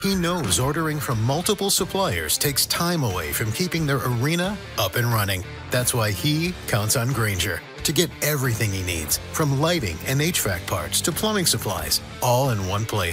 He knows ordering from multiple suppliers takes time away from keeping their arena up and running. That's why he counts on Grainger to get everything he needs, from lighting and HVAC parts to plumbing supplies, all in one place.